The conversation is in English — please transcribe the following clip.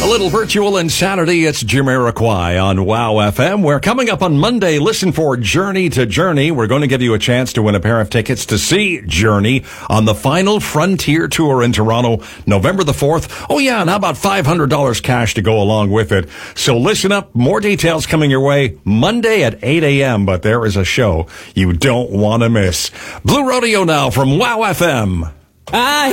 little virtual insanity. It's Jamiroquai on Wow FM. We're coming up on Monday. Listen for Journey to Journey. We're going to give you a chance to win a pair of tickets to see Journey on the Final Frontier Tour in Toronto, November the 4th. Oh, yeah, and how about $500 cash to go along with it? So listen up. More details coming your way Monday at 8 a.m., but there is a show you don't want to miss. Blue Rodeo now from Wow FM.